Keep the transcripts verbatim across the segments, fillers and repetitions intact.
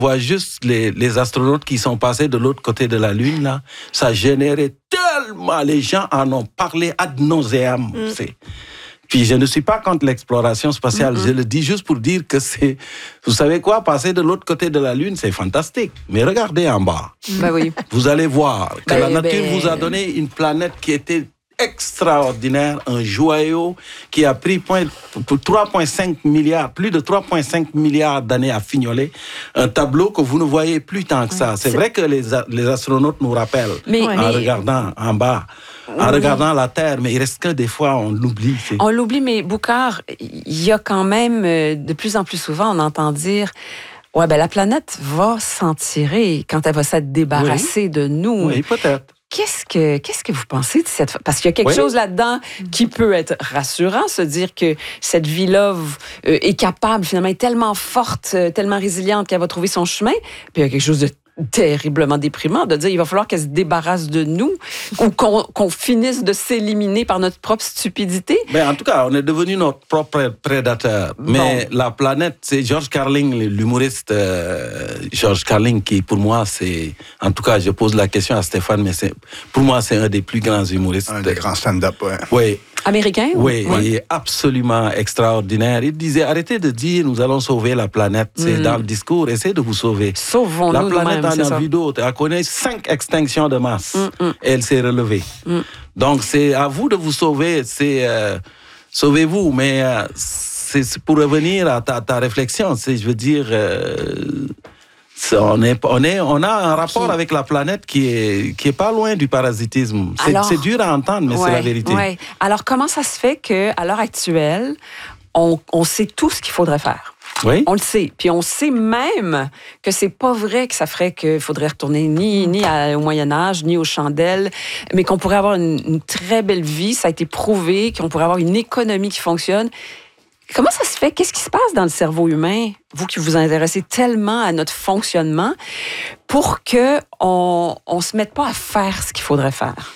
vois juste les, les astronautes qui sont passés de l'autre côté de la Lune, là, ça générait tellement, les gens en ont parlé ad nauseam. Mm. C'est... Puis je ne suis pas contre l'exploration spatiale, mm-hmm. je le dis juste pour dire que c'est... Vous savez quoi, passer de l'autre côté de la Lune, c'est fantastique. Mais regardez en bas. Ben oui. Vous allez voir que ben, la nature ben... vous a donné une planète qui était extraordinaire, un joyau qui a pris point, trois virgule cinq milliards, plus de trois virgule cinq milliards d'années à fignoler, un tableau que vous ne voyez plus tant que ça. C'est, c'est... vrai que les, les astronautes nous rappellent mais, en mais... regardant en bas, en oui. regardant la Terre, mais il reste que des fois, on l'oublie. C'est... On l'oublie, mais Boucard, il y a quand même, de plus en plus souvent, on entend dire... Ouais, ben la planète va s'en tirer quand elle va s'être débarrassée oui. de nous. Oui, peut-être. Qu'est-ce que, qu'est-ce que vous pensez de cette... Parce qu'il y a quelque oui. chose là-dedans qui peut être rassurant, se dire que cette vie-là euh, est capable, finalement, est tellement forte, euh, tellement résiliente qu'elle va trouver son chemin. Puis il y a quelque chose de terriblement déprimant de dire il va falloir qu'elle se débarrasse de nous ou qu'on, qu'on finisse de s'éliminer par notre propre stupidité. Mais en tout cas, on est devenu notre propre prédateur. Bon. Mais la planète, c'est George Carlin, l'humoriste euh, George Carlin, qui pour moi, c'est... En tout cas, je pose la question à Stéphane, mais c'est, pour moi, c'est un des plus grands humoristes. Un des grands stand-up, ouais. Oui. Américain? Oui, oui, il est absolument extraordinaire. Il disait, arrêtez de dire, nous allons sauver la planète. C'est mm. dans le discours, essayez de vous sauver. Sauvons-nous La planète nous-mêmes, en a vu d'autres. Elle connaît cinq extinctions de masse. Mm, mm. Et elle s'est relevée. Mm. Donc, c'est à vous de vous sauver. C'est, euh, sauvez-vous. Mais euh, c'est, c'est pour revenir à ta, ta réflexion. C'est, je veux dire... Euh, On, est, on, est, on a un rapport qui... avec la planète qui est, qui est pas loin du parasitisme. C'est, Alors, c'est dur à entendre, mais ouais, c'est la vérité. Ouais. Alors, comment ça se fait qu'à l'heure actuelle, on, on sait tout ce qu'il faudrait faire? Oui. On le sait. Puis on sait même que c'est pas vrai que ça ferait qu'il faudrait retourner ni, ni à, au Moyen-Âge, ni aux chandelles, mais qu'on pourrait avoir une, une très belle vie. Ça a été prouvé qu'on pourrait avoir une économie qui fonctionne. Comment ça se fait? Qu'est-ce qui se passe dans le cerveau humain, vous qui vous intéressez tellement à notre fonctionnement, pour qu'on ne se mette pas à faire ce qu'il faudrait faire?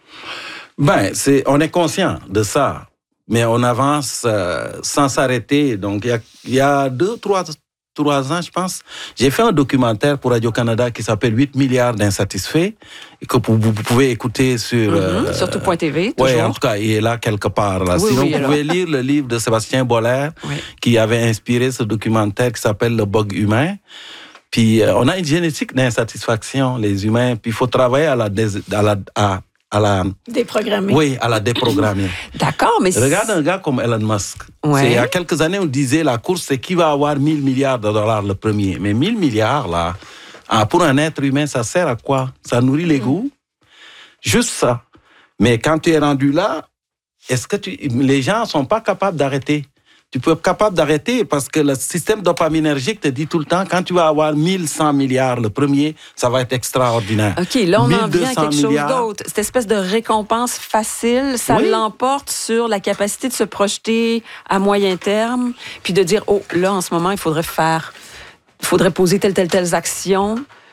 Ben, c'est, on est conscient de ça, mais on avance euh, sans s'arrêter. Donc, il y a, y a deux, trois, trois ans, je pense, j'ai fait un documentaire pour Radio-Canada qui s'appelle huit milliards d'insatisfaits, et que vous, vous pouvez écouter sur... Mm-hmm, euh, sur tout point T V, toujours. Oui, en tout cas, il est là quelque part. Là. Oui, Sinon, oui, vous pouvez lire le livre de Sébastien Boller, oui. qui avait inspiré ce documentaire qui s'appelle « Le bug humain ». Puis, euh, on a une génétique d'insatisfaction, les humains, puis il faut travailler à la... Dés- à la à, à la déprogrammer. Oui, à la déprogrammer. D'accord, mais... Regarde un gars comme Elon Musk. Ouais. C'est, il y a quelques années, on disait la course, c'est qui va avoir mille milliards de dollars le premier. Mais mille milliards, là, pour un être humain, ça sert à quoi? Ça nourrit l'ego. Mmh. Juste ça. Mais quand tu es rendu là, est-ce que tu... les gens ne sont pas capables d'arrêter? Tu peux être capable d'arrêter parce que le système dopaminergique te dit tout le temps, quand tu vas avoir mille cent milliards le premier, ça va être extraordinaire. OK, là, on en vient à quelque milliards. chose d'autre. Cette espèce de récompense facile, ça oui. l'emporte sur la capacité de se projeter à moyen terme, puis de dire, oh, là, en ce moment, il faudrait faire, il faudrait poser telle, telle, telle action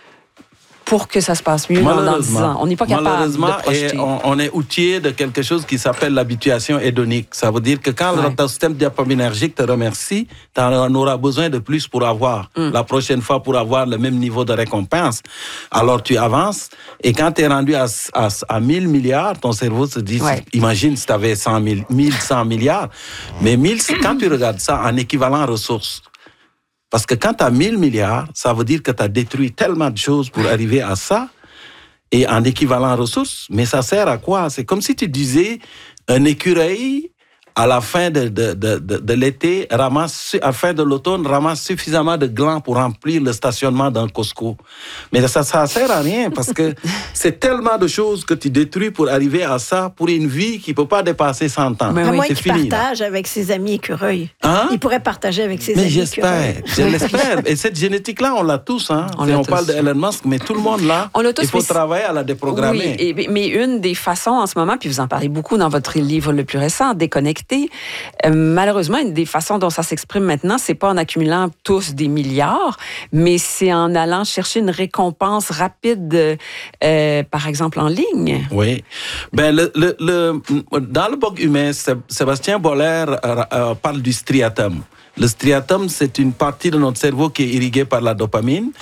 pour que ça se passe mieux dans dix ans. On n'est pas capable de projeter. On, on est outillé de quelque chose qui s'appelle l'habituation hédonique. Ça veut dire que quand ouais. ton système dopaminergique te remercie, tu en auras besoin de plus pour avoir. Mm. La prochaine fois, pour avoir le même niveau de récompense. Alors, tu avances. Et quand tu es rendu à, à, à mille milliards, ton cerveau se dit, ouais. imagine si tu avais cent mille, mille cent milliards. Mais mille, quand tu regardes ça en équivalent ressources, parce que quand tu as mille milliards, ça veut dire que tu as détruit tellement de choses pour arriver à ça, et en équivalent ressources, mais ça sert à quoi? C'est comme si tu disais, un écureuil, à la fin de, de, de, de, de l'été, ramasse, à la fin de l'automne, ramasse suffisamment de glands pour remplir le stationnement d'un Costco. Mais ça ne sert à rien, parce que c'est tellement de choses que tu détruis pour arriver à ça, pour une vie qui ne peut pas dépasser cent ans. Mais à oui, moins c'est qu'il fini, partage là. Avec ses amis écureuils. Hein? Il pourrait partager avec ses mais amis j'espère, écureuils. je l'espère. Et cette génétique-là, on l'a tous. Hein? On, on tous. Parle d'Elon Musk, mais tout le monde l'a. On l'a tous, il faut travailler à la déprogrammer. Oui, et, mais une des façons en ce moment, puis vous en parlez beaucoup dans votre livre le plus récent, Déconnecté, euh, malheureusement, une des façons dont ça s'exprime maintenant, c'est pas en accumulant tous des milliards, mais c'est en allant chercher une récompense rapide, euh, par exemple en ligne. Oui. Ben, le, le, le, dans le bug humain, Sébastien Boller euh, euh, parle du striatum. Le striatum, c'est une partie de notre cerveau qui est irriguée par la dopamine.